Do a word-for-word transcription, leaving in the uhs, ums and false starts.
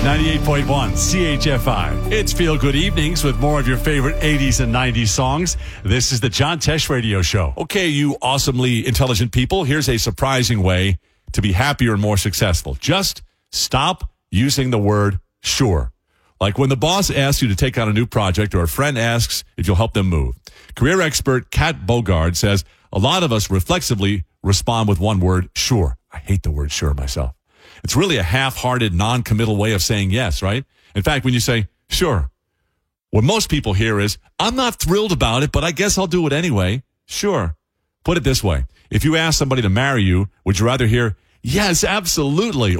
ninety-eight point one C H F I. It's Feel Good Evenings with more of your favorite eighties and nineties songs. This is the John Tesh Radio Show. Okay, you awesomely intelligent people, here's a surprising way to be happier and more successful. Just stop using the word sure. Like when the boss asks you to take on a new project or a friend asks if you'll help them move. Career expert Kat Bogard says a lot of us reflexively respond with one word, sure. I hate the word sure myself. It's really a half-hearted, non-committal way of saying yes, right? In fact, when you say, sure, what most people hear is, I'm not thrilled about it, but I guess I'll do it anyway. Sure. Put it this way. If you ask somebody to marry you, would you rather hear, yes, absolutely,